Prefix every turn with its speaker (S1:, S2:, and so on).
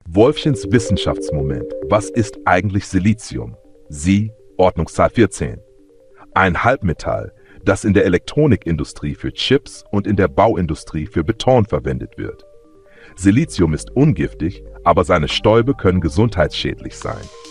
S1: Wolfchens Wissenschaftsmoment. Was ist eigentlich Silizium? Sie, Ordnungszahl 14. Ein Halbmetall, das in der Elektronikindustrie für Chips und in der Bauindustrie für Beton verwendet wird. Silizium ist ungiftig, aber seine Stäube können gesundheitsschädlich sein.